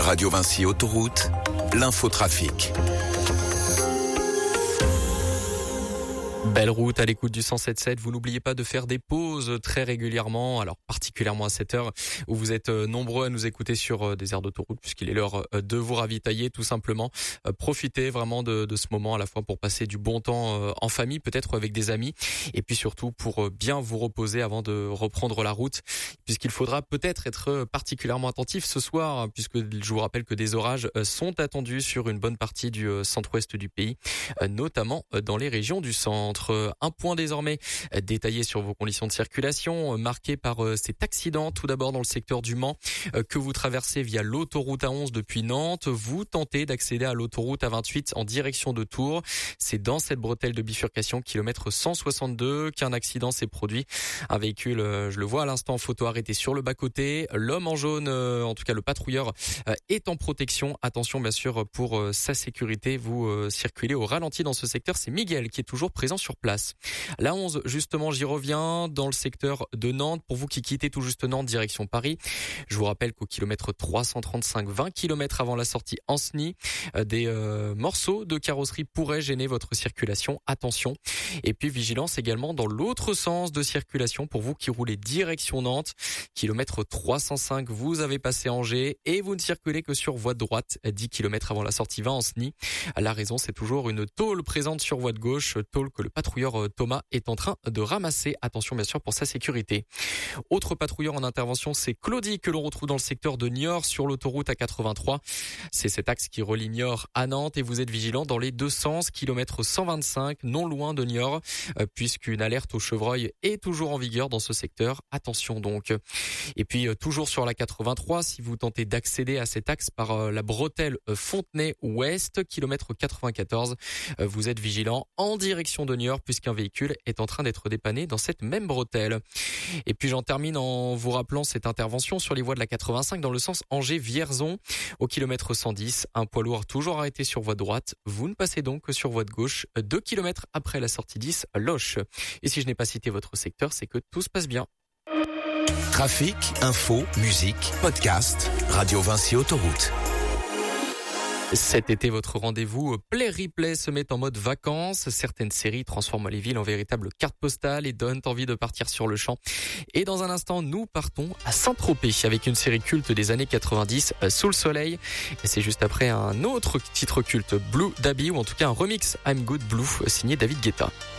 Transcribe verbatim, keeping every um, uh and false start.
Radio Vinci Autoroute, l'infotrafic. Belle route à l'écoute du cent sept sept. Vous n'oubliez pas de faire des pauses très régulièrement, alors particulièrement à cette heure où vous êtes nombreux à nous écouter sur des aires d'autoroute, puisqu'il est l'heure de vous ravitailler tout simplement. Profitez vraiment de, de ce moment à la fois pour passer du bon temps en famille, peut-être avec des amis, et puis surtout pour bien vous reposer avant de reprendre la route, puisqu'il faudra peut-être être particulièrement attentif ce soir, puisque je vous rappelle que des orages sont attendus sur une bonne partie du centre-ouest du pays, notamment dans les régions du centre. Un point désormais détaillé sur vos conditions de circulation, marqué par cet accident tout d'abord dans le secteur du Mans que vous traversez via l'autoroute A onze depuis Nantes. Vous tentez d'accéder à l'autoroute A vingt-huit en direction de Tours. C'est dans cette bretelle de bifurcation kilomètre cent soixante-deux qu'un accident s'est produit. Un véhicule, je le vois à l'instant en photo, arrêté sur le bas-côté. L'homme en jaune, en tout cas le patrouilleur, est en protection. Attention bien sûr pour sa sécurité. Vous circulez au ralenti dans ce secteur. C'est Miguel qui est toujours présent sur place. La onze, justement, j'y reviens, dans le secteur de Nantes. Pour vous qui quittez tout juste Nantes, direction Paris, je vous rappelle qu'au kilomètre trois cent trente-cinq, vingt kilomètres avant la sortie Ancenis, des euh, morceaux de carrosserie pourraient gêner votre circulation. Attention. Et puis vigilance également dans l'autre sens de circulation pour vous qui roulez direction Nantes. Kilomètre trois cent cinq, vous avez passé Angers et vous ne circulez que sur voie de droite, dix kilomètres avant la sortie vingt Ancenis. La raison, c'est toujours une tôle présente sur voie de gauche, tôle que le patrouilleur Thomas est en train de ramasser. Attention bien sûr pour sa sécurité. Autre patrouilleur en intervention, c'est Claudie que l'on retrouve dans le secteur de Niort sur l'autoroute A quatre-vingt-trois. C'est cet axe qui relie Niort à Nantes et vous êtes vigilant dans les deux sens, kilomètre cent vingt-cinq, non loin de Niort, puisqu'une alerte au chevreuil est toujours en vigueur dans ce secteur. Attention donc. Et puis toujours sur la quatre-vingt-trois, si vous tentez d'accéder à cet axe par la bretelle Fontenay-Ouest, kilomètre quatre-vingt-quatorze, vous êtes vigilant en direction de Niort puisqu'un véhicule est en train d'être dépanné dans cette même bretelle. Et puis j'en termine en vous rappelant cette intervention sur les voies de la quatre-vingt-cinq dans le sens Angers-Vierzon au kilomètre cent dix. Un poids lourd toujours arrêté sur voie de droite. Vous ne passez donc que sur voie de gauche, deux kilomètres après la sortie dix, Loche. Et si je n'ai pas cité votre secteur, c'est que tout se passe bien. Trafic, info, musique, podcast, Radio Vinci Autoroute. Cet été, votre rendez-vous Play Replay se met en mode vacances. Certaines séries transforment les villes en véritables cartes postales et donnent envie de partir sur le champ. Et dans un instant, nous partons à Saint-Tropez avec une série culte des années quatre-vingt-dix, Sous le soleil. Et c'est juste après un autre titre culte, Blue Dabby, ou en tout cas un remix I'm Good Blue signé David Guetta.